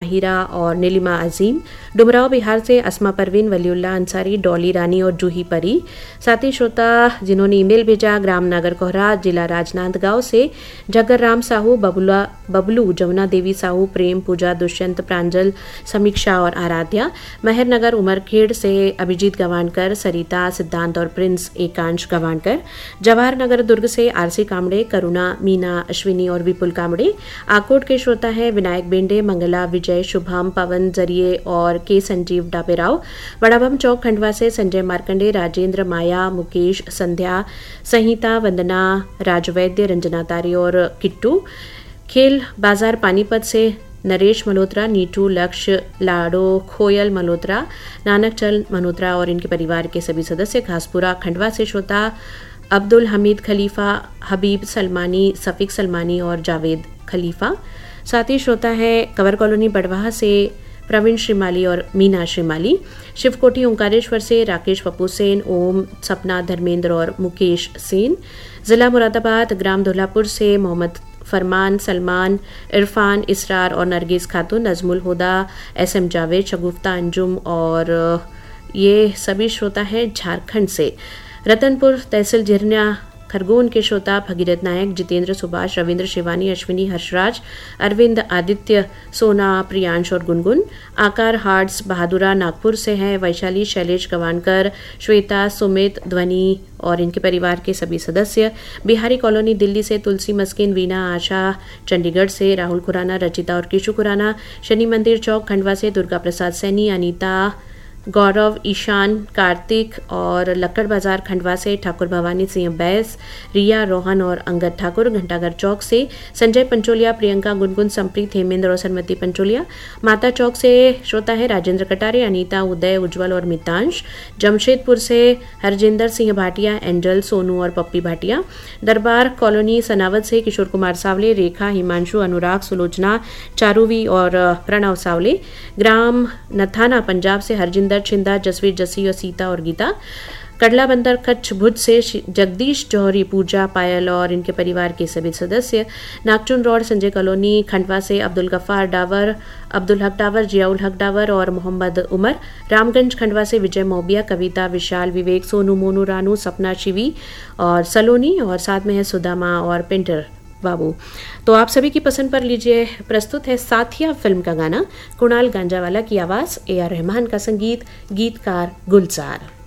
हीरा और नीलिमा अजीम। डुमराव बिहार से अस्मा परवीन, वलीउल्लाह अंसारी, डॉली रानी और जूही परी। साथ ही श्रोता जिन्होंने ईमेल भेजा, ग्राम नागर कोहरा, जिला राजनांदगांव से जगर राम साहू, बबलू, जमुना देवी साहू, प्रेम, पूजा, दुष्यंत, प्रांजल, समीक्षा और आराध्या। महरनगर उमरखेड़ से अभिजीत गवानकर, सरिता, सिद्धांत और प्रिंस एकांश गवानकर। जवाहर नगर दुर्ग से आरसी कामड़े, करुणा, मीना, अश्विनी और विपुल कामड़े। आकोट के श्रोता हैं विनायक बेंडे, मंगला, विजय, शुभम, पवन जरिए और के संजीव डापेराव। बड़ाबम चौक खंडवा से संजय मार्कंडे, राजेंद्र, माया, मुकेश, संध्या, संहिता, वंदना, राजवैद्य, रंजना तारी और किट्टू। खेल बाजार पानीपत से नरेश मल्होत्रा, नीटू, लक्ष्य, लाडो, खोयल मल्होत्रा, नानक चंद मल्होत्रा और इनके परिवार के सभी सदस्य। घासपुरा खंडवा से श्रोता अब्दुल हमीद खलीफा, हबीब सलमानी, सफीक सलमानी और जावेद खलीफा। साथ ही श्रोता है कंवर कॉलोनी बड़वाह से प्रवीण श्रीमाली और मीना श्रीमाली। शिवकोटी ओंकारेश्वर से राकेश पप्पू सेन, ओम, सपना, धर्मेंद्र और मुकेश सेन। जिला मुरादाबाद ग्राम धोलापुर से मोहम्मद फरमान, सलमान, इरफान, इसरार और नरगिस खातून। नजमुल हुदा, एसएम जावेद, शगुफ्ता अंजुम और ये सभी श्रोता हैं झारखंड से। रतनपुर तहसील झिरना खरगोन के श्रोता भगीरथ नायक, जितेंद्र, सुभाष, रविंद्र, शिवानी, अश्विनी, हर्षराज, अरविंद, आदित्य, सोना, प्रियांश और गुनगुन। आकार हार्ट्स बहादुरा नागपुर से हैं। वैशाली, शैलेश गवानकर, श्वेता, सुमित, ध्वनि और इनके परिवार के सभी सदस्य। बिहारी कॉलोनी दिल्ली से तुलसी मस्किन, वीना, आशा। चंडीगढ़ से राहुल खुराना, रचिता और किशु खुराना। शनि मंदिर चौक खंडवा से दुर्गा प्रसाद सैनी, अनीता, गौरव, ईशान, कार्तिक और लक्कड़ बाजार खंडवा से ठाकुर भवानी सिंह बैस, रिया, रोहन और अंगद ठाकुर। घंटाघर चौक से संजय पंचोलिया, प्रियंका, गुनगुन, संप्रीत, हेमेंद्र और सन्मति पंचोलिया। माता चौक से श्रोता है राजेंद्र कटारे, अनीता, उदय, उज्जवल और मितांश। जमशेदपुर से हरजिंदर सिंह भाटिया, एंजल, सोनू और पप्पी भाटिया। दरबार कॉलोनी सनावत से किशोर कुमार सावले, रेखा, हिमांशु, अनुराग, सुलोचना, चारूवी और प्रणव सावले। ग्राम नथाना पंजाब से हरजिंदर, छिंदा, जसवीर, जसी और सीता और गीता। कड़ला बंदर कच्छ भुज से जगदीश जौहरी, पूजा, पायल और इनके परिवार के सभी सदस्य। नागचुन रोड संजय कॉलोनी खंडवा से अब्दुल गफ्फार डावर, अब्दुल हक डावर, जियाउल हक डावर और मोहम्मद उमर। रामगंज खंडवा से विजय मोबिया, कविता, विशाल, विवेक, सोनू, मोनू, रानू, सपना, शिवी और सलोनी और साथ में है सुदामा और पेंटर बाबू। तो आप सभी की पसंद पर लीजिए प्रस्तुत है साथिया फिल्म का गाना। कुणाल गांजावाला की आवाज, AR रहमान का संगीत, गीतकार गुलजार।